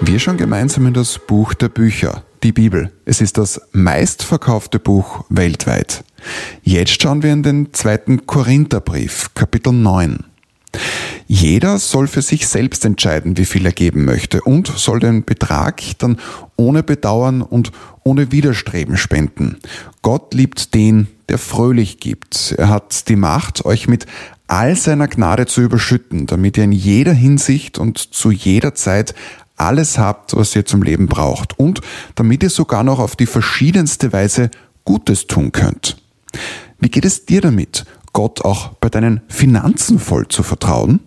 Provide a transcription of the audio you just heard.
Wir schauen gemeinsam in das Buch der Bücher, die Bibel. Es ist das meistverkaufte Buch weltweit. Jetzt schauen wir in den 2. Korintherbrief, Kapitel 9. Jeder soll für sich selbst entscheiden, wie viel er geben möchte und soll den Betrag dann ohne Bedauern und ohne Widerstreben spenden. Gott liebt den, der fröhlich gibt. Er hat die Macht, euch mit all seiner Gnade zu überschütten, damit ihr in jeder Hinsicht und zu jeder Zeit alles habt, was ihr zum Leben braucht und damit ihr sogar noch auf die verschiedenste Weise Gutes tun könnt. Wie geht es dir damit, Gott auch bei deinen Finanzen voll zu vertrauen?